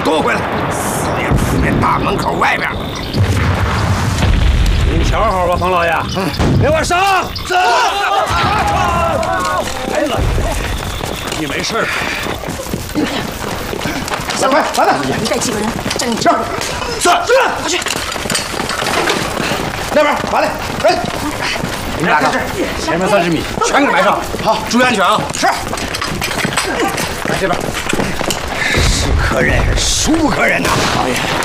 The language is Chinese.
给我回来！死也死在大门口外边。 您瞧好吧，冯老爷。给我上！走！孩子，你没事吧？ 小快，来了！ 你带几个人站你这儿。 是，快去。那边，麻利，人。你们俩看，前面30米，全给埋上。好，注意安全啊！是。来这边。 是可忍，孰不可忍呐！ 老爷。